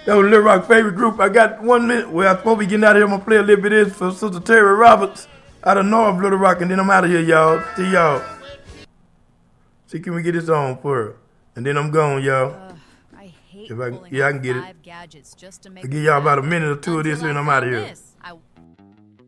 That was Little Rock's favorite group. I got 1 minute. Well, I'm supposed to be getting out of here. I'm going to play a little bit of this for Sister Terry Roberts out of North Little Rock, and then I'm out of here, y'all. See y'all. See, can we get this on for her? And then I'm gone, y'all. I hate I can get it. gadgets just to make I'll give y'all about a minute or two of this, and I'm out of here.